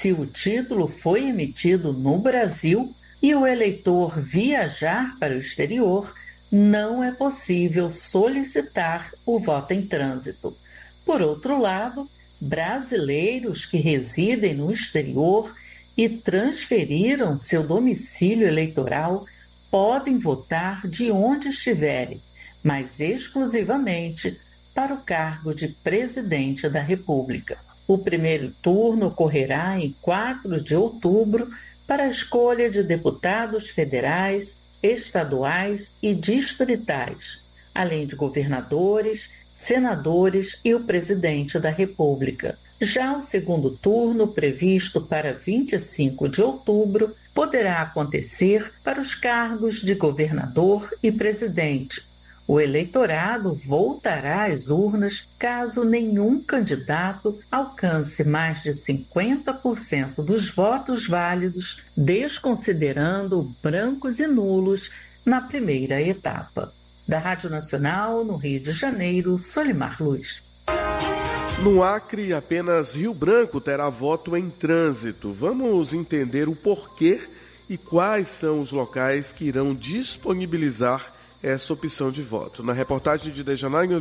Se o título foi emitido no Brasil e o eleitor viajar para o exterior, não é possível solicitar o voto em trânsito. Por outro lado, brasileiros que residem no exterior e transferiram seu domicílio eleitoral podem votar de onde estiverem, mas exclusivamente para o cargo de presidente da República. O primeiro turno ocorrerá em 4 de outubro para a escolha de deputados federais, estaduais e distritais, além de governadores, senadores e o presidente da República. Já o segundo turno, previsto para 25 de outubro, poderá acontecer para os cargos de governador e presidente. O eleitorado voltará às urnas caso nenhum candidato alcance mais de 50% dos votos válidos, desconsiderando brancos e nulos na primeira etapa. Da Rádio Nacional, no Rio de Janeiro, Solimar Luz. No Acre, apenas Rio Branco terá voto em trânsito. Vamos entender o porquê e quais são os locais que irão disponibilizar essa opção de voto. Na reportagem de Dejanay